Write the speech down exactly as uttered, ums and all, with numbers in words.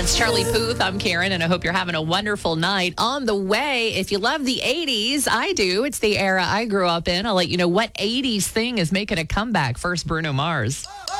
It's Charlie Puth. I'm Karen, and I hope you're having a wonderful night. On the way, if you love the eighties, I do. It's the era I grew up in. I'll let you know what eighties thing is making a comeback. First, Bruno Mars.